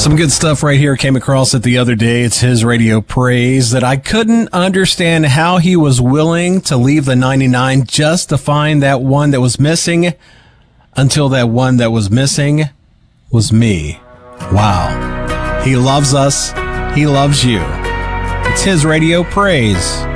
Some good stuff right here. Came across it the other day. It's his radio praise that I couldn't understand how he was willing to leave the 99 just to find that one that was missing until that one that was missing was me. Wow. He loves us. He loves you. It's his radio praise.